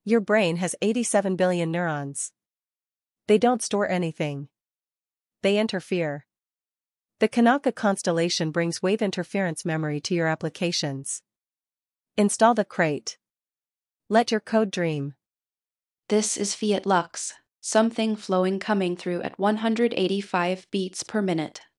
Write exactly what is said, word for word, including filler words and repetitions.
Your brain has eighty-seven billion neurons. They don't store anything. They interfere. The Kanaka constellation brings wave interference memory to your applications. Install the crate. Let your code dream. This is Fiat Lux, something flowing coming through at one hundred eighty-five beats per minute.